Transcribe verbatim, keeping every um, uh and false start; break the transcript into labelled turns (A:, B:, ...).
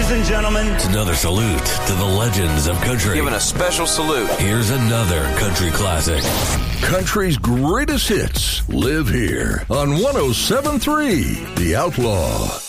A: Ladies and gentlemen.
B: It's another salute to the legends of country.
C: Giving a special salute.
B: Here's another country classic.
D: Country's greatest hits live here on one oh seven point three The Outlaw.